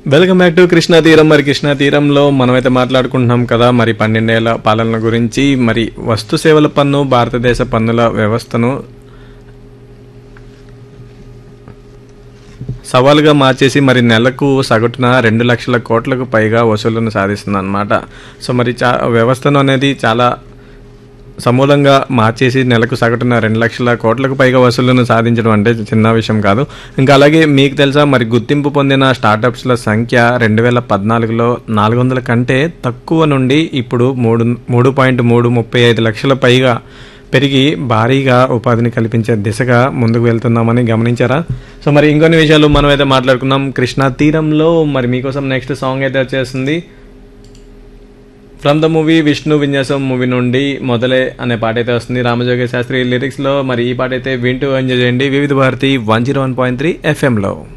Welcome back to Krishna తీరం. మరి కృష్ణా తీరంలో మనమైతే మాట్లాడుకుంటున్నాం కదా మరి 12 ఏళ్ల పాలన గురించి. మరి వస్తు సేవల పన్ను భారతదేశ పన్నుల వ్యవస్థను సవాలుగా మార్చేసి మరి నెలకు సగటున 2 లక్షల కోట్లకు పైగా వసూళ్లను సాధిస్తుంది అనమాట. సో మరి వ్యవస్థను అనేది చాలా సమూలంగా మార్చేసి నెలకు సగటున 2 లక్షల కోట్లకు పైగా వసూళ్లను సాధించడం అంటే చిన్న విషయం కాదు. ఇంకా అలాగే మీకు తెలుసా మరి గుర్తింపు పొందిన స్టార్టప్స్ల సంఖ్య 2014లో 400 కంటే తక్కువ నుండి ఇప్పుడు 3.335 లక్షల పైగా పెరిగి భారీగా ఉపాధిని కల్పించే దిశగా ముందుకు వెళ్తున్నామని గమనించారా? సో మరి ఇంకొన్ని విషయాలు మనం అయితే మాట్లాడుకున్నాం కృష్ణా తీరంలో. మరి మీకోసం నెక్స్ట్ సాంగ్ అయితే వచ్చేస్తుంది ఫ్రమ్ ద మూవీ విష్ణు విన్యాసం మూవీ నుండి మొదలే అనే పాట అయితే వస్తుంది రామజోగి శాస్త్రి లిరిక్స్లో. మరి ఈ పాట అయితే వింటూ ఎంజాయ్ చేయండి వివిధ భారతి 101.3 FM లో.